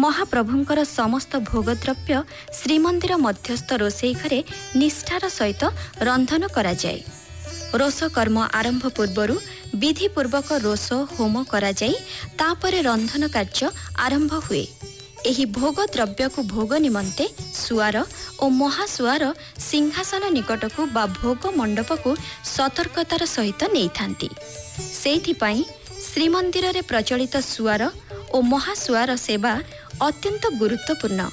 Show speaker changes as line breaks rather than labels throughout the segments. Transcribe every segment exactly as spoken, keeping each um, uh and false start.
महाप्रभुंकर समस्त भोगद्रव्य श्रीमंदिर मध्यस्थ रोषेई घरे निष्ठार सहित रंधन करा जाए। रोष कर्म आरंभ पूर्वरु विधिपूर्वक रोष होम करा जाई तापरे रंधन कार्य आरंभ हुए। एही भोग द्रव्य को भोग निमंते सुआर और महासुआर सिंहासन निकट को बा भोग मंडप को सतर्कतार सहित नहीं थांती। सेहिथिपाई श्रीमंदिर रे प्रचलित सुआर और महासुआर सेवा अत्यंत गुरुत्वपूर्ण।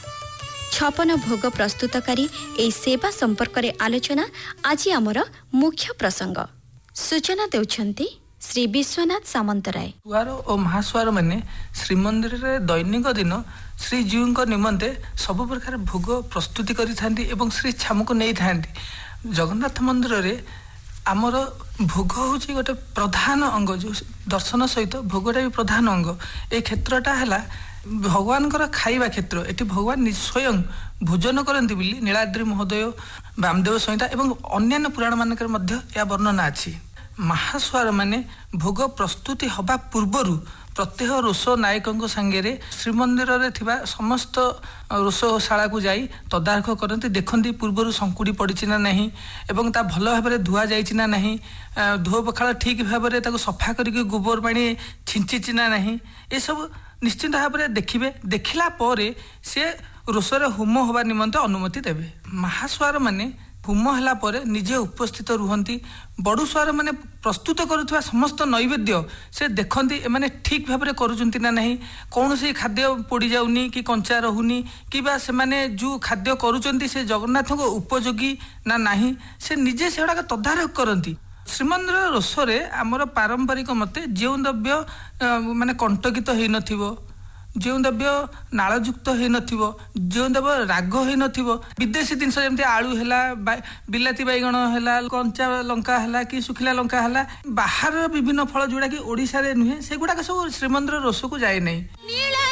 छपन भोग प्रस्तुतकारी एई सेवा संपर्क रे आलोचना आज आमर मुख्य प्रसंग। सूचना देउछंती श्री विश्वनाथ सामंतराय।
सुआर और महासुआर माने श्रीमंदिर रे दैनिक दिन श्रीजीव को निमंते सब प्रकार भोग प्रस्तुति करिथांती एवं श्री छाम को नहीं थांती। जगन्नाथ मंदिर रे आमर भोग हूँ गोटे प्रधान अंग जो दर्शन सहित भोगटा भी प्रधान अंग। ए क्षेत्रटा है भगवान खाइबा क्षेत्र। एटी भगवान स्वयं भोजन करती बोली नीलाद्रि महोदय वामदेव संहिता एवं अन्य पुराण मानक यह वर्णना अच्छी। महासुआर माने भोग प्रस्तुति हवा पूर्वरु प्रत्येक रोष नायक सांगे श्रीमंदिर रे थिबा समस्त रोषशाला को जाई तदारख करती देखती पूर्वर संकुड़ी पड़ी ना नहीं एवं ता भल भाव में धुआ जाइछि ना नहीं, धो पखाल ठीक भाव में सफा करके गोबर पानी छिंची ना नहीं, ये सब निश्चिंत भाव में देखिए। देखला परे से रोषरे होम होवा निमंते अनुमति देवे। महासुआर माने होम होला परे निजे उपस्थित रुहंती। बड़ू सुआर माने प्रस्तुत करुवा समस्त नैवेद्य से देखती एमाने ठीक भाव में करुचंती ना नहीं, कौन सी खाद्य पोड़ी जाउनी कि कंचा रहुनी कि बा से माने जो खाद्य करुचंती से जगन्नाथ को उपयोगी ना नहीं, से निजे से गुड़ाक तदारख करती। श्रीमंदिर रोषरे आमर पारंपरिक मते जो द्रव्य माने कंटकित हो नथिबो, जो द्रव्य नालयुक्त हो नथिबो, जो द्रव्य राग हो नथिबो, विदेशी जिनस जमती आलू हैला बिलाती बैगण हैला कंचा लंका हैला कि सुखिला लंका हैला बाहर विभिन्न फल जोड़ा कि ओडिशा रे नुहे से गुडा सब श्रीमंदिर रोष को जाए नहीं।